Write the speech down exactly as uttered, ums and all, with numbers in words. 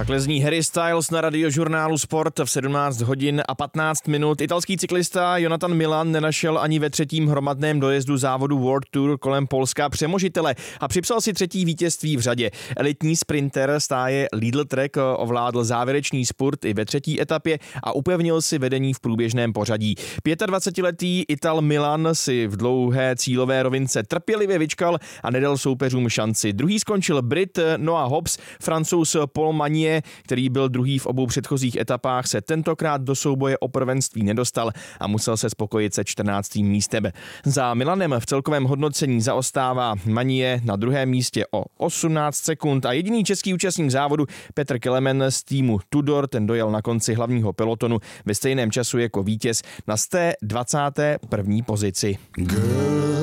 Takhle zní Harry Styles na radiožurnálu Sport v sedmnáct hodin a patnáct minut. Italský cyklista Jonathan Milan nenašel ani ve třetím hromadném dojezdu závodu World Tour kolem Polska přemožitele a připsal si třetí vítězství v řadě. Elitní sprinter stáje Lidl Trek ovládl závěrečný spurt i ve třetí etapě a upevnil si vedení v průběžném pořadí. dvacetiletý Ital Milan si v dlouhé cílové rovince trpělivě vyčkal a nedal soupeřům šanci. Druhý skončil Brit Noah Hobbs, Francouz Paul Magnier, který byl druhý v obou předchozích etapách, se tentokrát do souboje o prvenství nedostal a musel se spokojit se čtrnáctým místem. Za Milanem v celkovém hodnocení zaostává Magnier na druhém místě o osmnáct sekund a jediný český účastník závodu Petr Kelemen z týmu Tudor, ten dojel na konci hlavního pelotonu ve stejném času jako vítěz na sté dvacáté první pozici. Girl.